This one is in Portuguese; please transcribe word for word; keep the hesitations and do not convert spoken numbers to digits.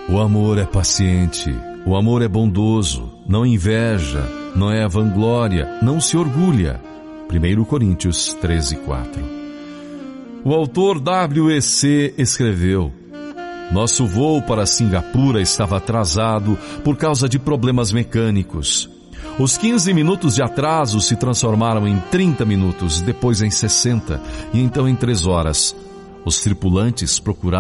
O amor é paciente, o amor é bondoso, não inveja, não é vanglória, não se orgulha. primeiro Coríntios treze, quatro. O autor W E C escreveu: nosso voo para Singapura estava atrasado por causa de problemas mecânicos. Os quinze minutos de atraso se transformaram em trinta minutos, depois em sessenta e então em três horas. Os tripulantes procuraram